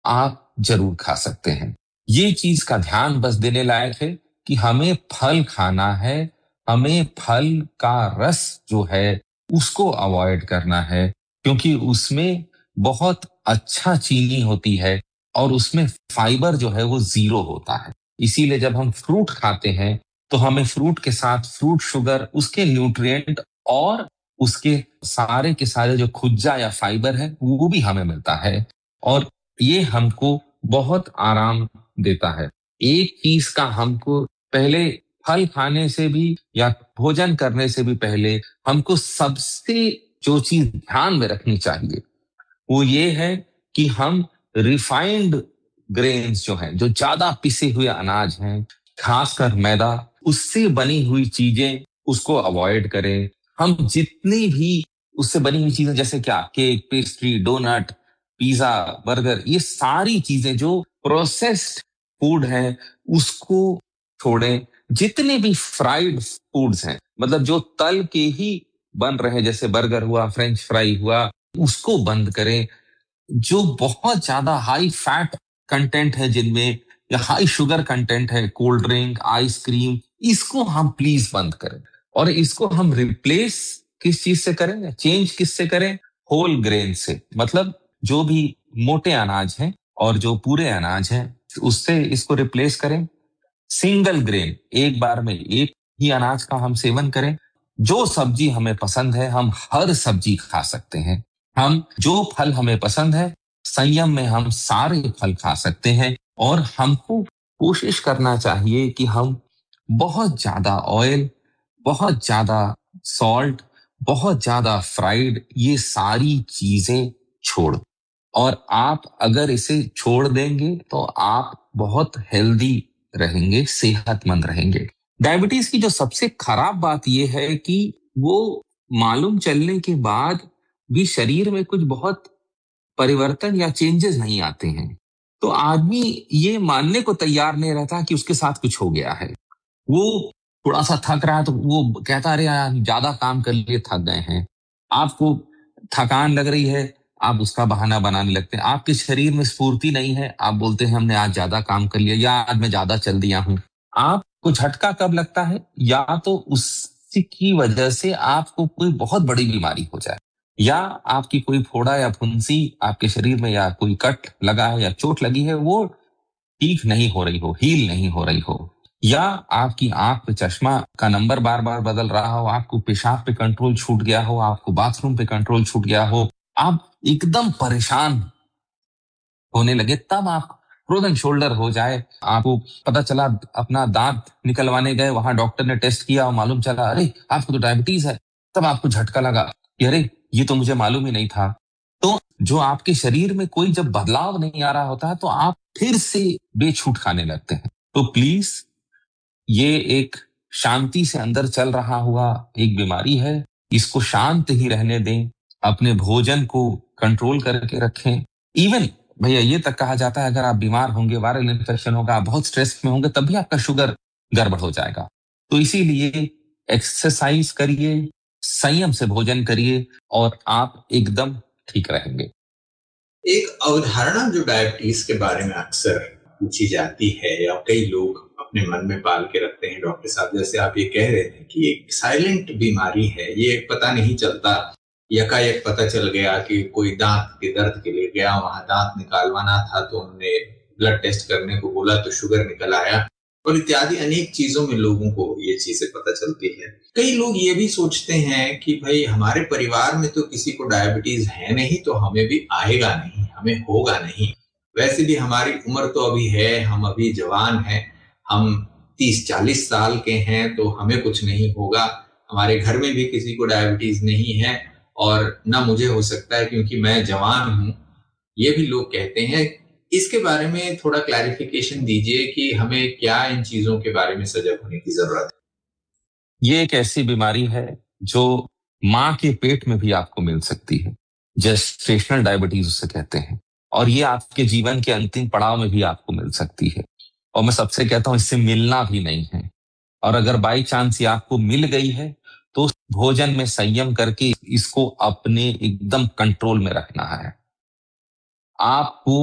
आप जरूर खा सकते हैं। ये चीज का ध्यान बस देने लायक है कि हमें फल खाना है, हमें फल का रस जो है उसको अवॉइड करना है, क्योंकि उसमें बहुत अच्छा चीनी होती है और उसमें फाइबर जो है वो 0 होता है। इसीलिए जब हम फ्रूट खाते हैं तो हमें फ्रूट के साथ फ्रूट शुगर, उसके न्यूट्रिएंट और उसके सारे के सारे जो खुज्जा या फाइबर है वो भी हमें मिलता है, और ये हमको बहुत आराम देता है। एक चीज का हमको पहले, फल खाने से भी या भोजन करने से भी पहले हमको सबसे जो चीज ध्यान में रखनी चाहिए वो ये है कि हम रिफाइंड ग्रेन्स जो हैं, जो ज्यादा पिसे हुए अनाज हैं, खासकर मैदा, उससे बनी हुई चीजें उसको अवॉइड करें। हम जितनी भी उससे बनी हुई चीजें, जैसे क्या cake, pastry, donut, pizza, burger, ये सारी चीजें जो प्रोसेस्ड फूड है उसको छोड़ें। जितने भी फ्राइड फूड्स हैं, मतलब जो तल के ही बन रहे, जैसे बर्गर हुआ, फ्रेंच फ्राई हुआ, उसको बंद करें। जो बहुत ज्यादा हाई फैट कंटेंट है जिनमें, या हाई शुगर कंटेंट है, कोल्ड ड्रिंक, आइसक्रीम, इसको हम प्लीज बंद करें। और इसको हम रिप्लेस किस चीज से करें, चेंज किससे करें? होल ग्रेन से, मतलब जो भी मोटे अनाज हैं और जो पूरे अनाज हैं उससे इसको रिप्लेस करें। सिंगल ग्रेन, एक बार में एक ही अनाज का हम सेवन करें। जो सब्जी हमें पसंद है हम हर सब्जी खा सकते हैं। हम जो फल हमें पसंद है, संयम में हम सारे फल खा सकते हैं। और हमको कोशिश करना चाहिए कि हम बहुत ज्यादा ऑयल, बहुत ज्यादा सॉल्ट, बहुत ज्यादा फ्राइड, ये सारी चीजें छोड़। और आप अगर इसे छोड़ देंगे तो आप बहुत हेल्दी रहेंगे, सेहतमंद रहेंगे। डायबिटीज की जो सबसे खराब बात यह है कि वो मालूम चलने के बाद भी शरीर में कुछ बहुत परिवर्तन या चेंजेस नहीं आते हैं, तो आदमी ये मानने को तैयार नहीं रहता कि उसके साथ कुछ हो गया है। वो थोड़ा सा थक रहा है तो वो कहता, अरे यार ज्यादा काम कर लिए थक गए हैं। आपको थकान लग रही है, आप उसका बहाना बनाने लगते हैं। आपके शरीर में स्फूर्ति नहीं है, आप बोलते हैं हमने आज ज्यादा काम कर लिया, या आज मैं ज्यादा चल दिया हूँ। आपको झटका कब लगता है? या तो उसकी वजह से आपको कोई बहुत बड़ी बीमारी हो जाए, या आपकी कोई फोड़ा या फुंसी आपके शरीर में, या कोई कट लगा है या चोट लगी है वो ठीक नहीं हो रही हो, हील नहीं हो रही हो, या आपकी आंख पे चश्मा का नंबर बार बार बदल रहा हो, आपको पेशाब पे कंट्रोल छूट गया हो, आपको बाथरूम पे कंट्रोल छूट गया हो, आप एकदम परेशान होने लगे, तब आप फ्रोजन शोल्डर हो जाए, आपको पता चला अपना दांत निकलवाने गए, वहां डॉक्टर ने टेस्ट किया और मालूम चला अरे आपको तो डायबिटीज है, तब आपको झटका लगा कि अरे ये तो मुझे मालूम ही नहीं था। तो जो आपके शरीर में कोई जब बदलाव नहीं आ रहा होता है तो आप फिर से बेछूट खाने लगते हैं। तो प्लीज, ये एक शांति से अंदर चल रहा हुआ एक बीमारी है, इसको शांत ही रहने दें, अपने भोजन को कंट्रोल करके रखें। इवन भैया ये तक कहा जाता है अगर आप बीमार होंगे, वायरल इन्फेक्शन होगा, आप बहुत स्ट्रेस में होंगे, तब भी आपका शुगर गड़बड़ हो जाएगा। तो इसीलिए एक्सरसाइज करिए, संयम से भोजन करिए और आप एकदम ठीक रहेंगे। एक अवधारणा जो डायबिटीज के बारे में अक्सर पूछी जाती है या कई लोग अपने मन में पाल के रखते हैं डॉक्टर साहब, जैसे आप ये कह रहे थे कि एक साइलेंट बीमारी है, ये पता नहीं चलता, यकायक पता चल गया कि कोई दांत के दर्द के लिए गया, वहां दांत निकालवाना था तो उन्होंने ब्लड टेस्ट करने को बोला तो शुगर निकल आया, और इत्यादि अनेक चीजों में लोगों को ये चीजें पता चलती है। कई लोग ये भी सोचते हैं कि भाई हमारे परिवार में तो किसी को डायबिटीज है नहीं तो हमें भी आएगा नहीं, हमें होगा नहीं। वैसे भी हमारी उम्र तो अभी है, हम अभी जवान हैं, हम 30-40 साल के हैं तो हमें कुछ नहीं होगा, हमारे घर में भी किसी को डायबिटीज नहीं है और ना मुझे हो सकता है क्योंकि मैं जवान हूं, ये भी लोग कहते हैं। इसके बारे में थोड़ा क्लैरिफिकेशन दीजिए कि हमें क्या इन चीजों के बारे में सजग होने की जरूरत है। ये एक ऐसी बीमारी है जो मां के पेट में भी आपको मिल सकती है, जेस्टेशनल डायबिटीज उसे कहते हैं, और ये आपके जीवन के अंतिम पड़ाव में भी आपको मिल सकती है। और मैं सबसे कहता हूं इससे मिलना भी नहीं है, और अगर बाई चांस ये आपको मिल गई है तो भोजन में संयम करके इसको अपने एकदम कंट्रोल में रखना है। आपको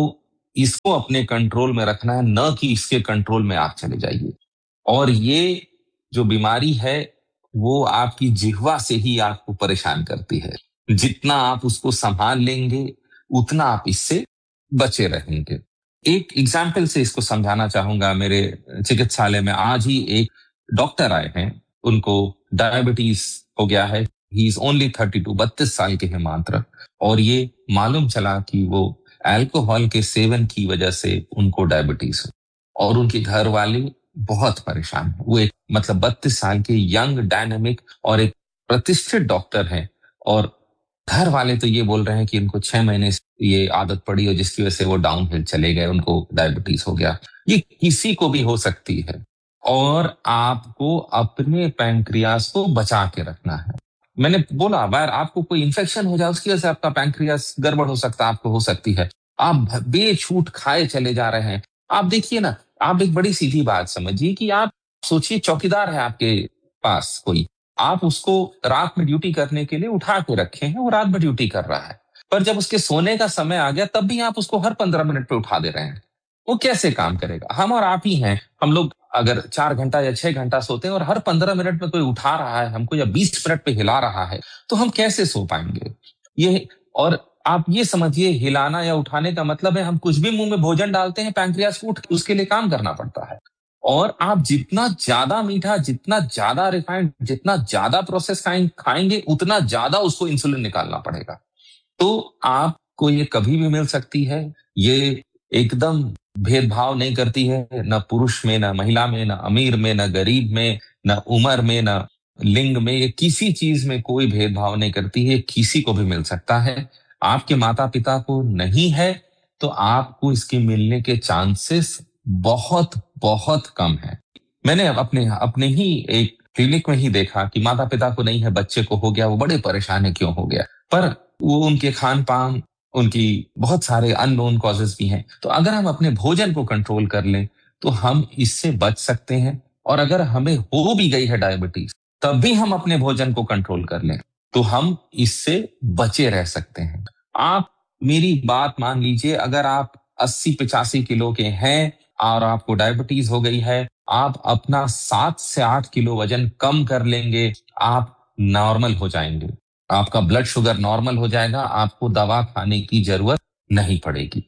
इसको अपने कंट्रोल में रखना है, न कि इसके कंट्रोल में आप चले जाइए। और ये जो बीमारी है वो आपकी जिह्वा से ही आपको परेशान करती है। जितना आप उसको संभाल लेंगे उतना आप इससे बचे रहेंगे। एक एग्जाम्पल से इसको समझाना चाहूंगा। मेरे चिकित्सालय में आज ही एक डॉक्टर आए हैं, उनको डायबिटीज हो गया है। ही इज ओनली 32, 32 साल के हैं मात्र। और ये मालूम चला कि वो अल्कोहल के सेवन की वजह से उनको डायबिटीज है और उनके घर वाले बहुत परेशान है। वो एक मतलब 32 साल के यंग डायनामिक और एक प्रतिष्ठित डॉक्टर हैं, और घर वाले तो ये बोल रहे हैं कि इनको 6 महीने से ये आदत पड़ी और जिसकी वजह से वो डाउन हिल चले गए, उनको डायबिटीज हो गया। ये किसी को भी हो सकती है और आपको अपने पैंक्रियास को बचा के रखना है। मैंने बोला बार आपको कोई इन्फेक्शन हो जाए उसकी वजह से आपका पैंक्रियास गड़बड़ हो सकता है, आपको हो सकती है। आप बेछूट खाए चले जा रहे हैं। आप देखिए ना, आप एक बड़ी सीधी बात समझिए कि आप सोचिए चौकीदार है आपके पास कोई, आप उसको रात में ड्यूटी करने के लिए उठा के रखे हैं, वो रात में ड्यूटी कर रहा है, पर जब उसके सोने का समय आ गया तब भी आप उसको हर 15 मिनट पे उठा दे रहे हैं। वो कैसे काम करेगा? हम और आप ही हैं, हम लोग अगर 4 घंटा या 6 घंटा सोते हैं और हर 15 मिनट में कोई उठा रहा है हमको या 20 मिनट पे हिला रहा है, तो हम कैसे सो पाएंगे? ये और आप ये समझिए, हिलाना या उठाने का मतलब है हम कुछ भी मुंह में भोजन डालते हैं, पैंक्रियास को उठ उसके लिए काम करना पड़ता है। और आप जितना ज्यादा मीठा, जितना ज्यादा रिफाइंड, जितना ज्यादा प्रोसेस खाएंगे उतना ज्यादा उसको इंसुलिन निकालना पड़ेगा। तो आपको ये कभी भी मिल सकती है। ये एकदम भेदभाव नहीं करती है, न पुरुष में, न महिला में, न अमीर में, न गरीब में, न उम्र में, न लिंग में। ये किसी चीज में कोई भेदभाव नहीं करती है, किसी को भी मिल सकता है। आपके माता पिता को नहीं है तो आपको इसके मिलने के चांसेस बहुत बहुत कम है। मैंने अपने अपने ही एक क्लिनिक में ही देखा कि माता पिता को नहीं है, बच्चे को हो गया, वो बड़े परेशान है क्यों हो गया, पर वो उनके खान पान, उनकी बहुत सारे अननोन कॉजेस भी हैं। तो अगर हम अपने भोजन को कंट्रोल कर लें तो हम इससे बच सकते हैं। और अगर हमें हो भी गई है डायबिटीज तब भी हम अपने भोजन को कंट्रोल कर लें तो हम इससे बचे रह सकते हैं। आप मेरी बात मान लीजिए, अगर आप 80-85 किलो के हैं और आपको डायबिटीज हो गई है, आप अपना 7 से 8 किलो वजन कम कर लेंगे, आप नॉर्मल हो जाएंगे, आपका ब्लड शुगर नॉर्मल हो जाएगा, आपको दवा खाने की जरूरत नहीं पड़ेगी।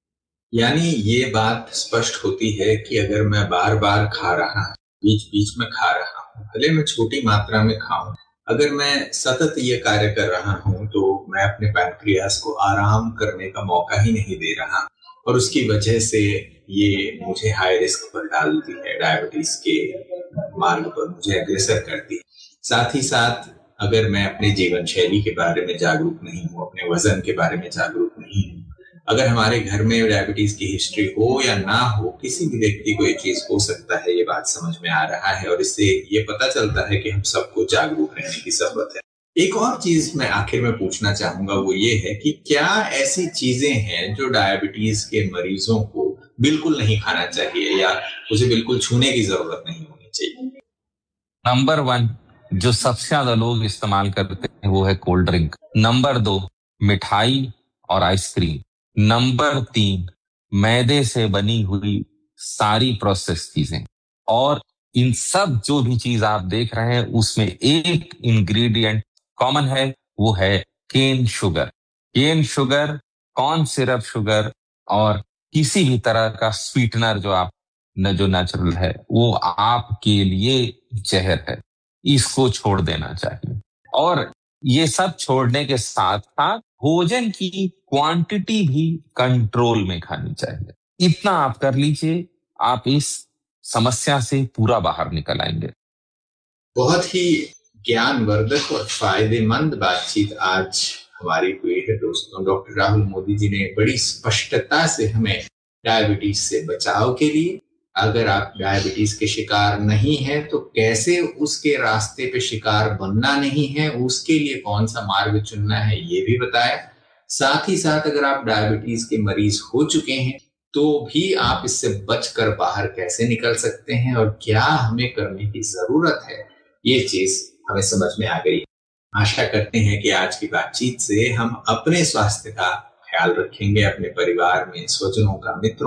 यानी ये बात स्पष्ट होती है कि अगर मैं बार बार खा रहा हूँ, बीच बीच में खा रहा हूँ, भले मैं छोटी मात्रा में खाऊं, अगर मैं सतत ये कार्य कर रहा हूँ तो मैं अपने पैंक्रियास को आराम करने का मौका ही नहीं दे रहा, और उसकी वजह से ये मुझे हाई रिस्क पर डालती है, डायबिटीज के मार्ग पर मुझे अग्रसर करती है। साथ ही साथ अगर मैं अपने जीवन शैली के बारे में जागरूक नहीं हूँ, अपने वजन के बारे में जागरूक नहीं हूँ, अगर हमारे घर में डायबिटीज की हिस्ट्री हो या ना हो, किसी भी व्यक्ति को ये चीज हो सकता है, ये बात समझ में आ रहा है, और इससे ये पता चलता है कि हम सबको जागरूक रहने की जरूरत है। एक और चीज मैं आखिर में पूछना चाहूंगा, वो ये है कि क्या ऐसी चीजें हैं जो डायबिटीज के मरीजों को बिल्कुल नहीं खाना चाहिए या उसे बिल्कुल छूने की जरूरत नहीं होनी चाहिए? नंबर 1 जो सबसे ज्यादा लोग इस्तेमाल करते हैं वो है कोल्ड ड्रिंक। नंबर 2 मिठाई और आइसक्रीम। नंबर 3 मैदे से बनी हुई सारी प्रोसेस चीजें। और इन सब जो भी चीज आप देख रहे हैं उसमें एक इंग्रेडिएंट कॉमन है, वो है cane sugar. Cane sugar, corn syrup sugar और किसी भी तरह का स्वीटनर जो नेचुरल है वो आपके लिए जहर है, इसको छोड़ देना चाहिए। और ये सब छोड़ने के साथ साथ भोजन की क्वांटिटी भी कंट्रोल में खानी चाहिए। इतना आप कर लीजिए, आप इस समस्या से पूरा बाहर निकल आएंगे। बहुत ही ज्ञानवर्धक और फायदेमंद बातचीत आज हमारी हुई है दोस्तों। डॉक्टर राहुल मोदी जी ने बड़ी स्पष्टता से हमें डायबिटीज से बचाव के लिए, अगर आप डायबिटीज के शिकार नहीं हैं तो कैसे उसके रास्ते पे शिकार बनना नहीं है, उसके लिए कौन सा मार्ग चुनना है, ये भी बताया। साथ ही साथ अगर आप डायबिटीज के मरीज हो चुके हैं तो भी आप इससे बचकर बाहर कैसे निकल सकते हैं और क्या हमें करने की जरूरत है, ये चीज हमें समझ में आ गई। आशा करते हैं कि आज की बातचीत से हम अपने स्वास्थ्य का ख्याल रखेंगे, अपने परिवार में, स्वजनों का, मित्रों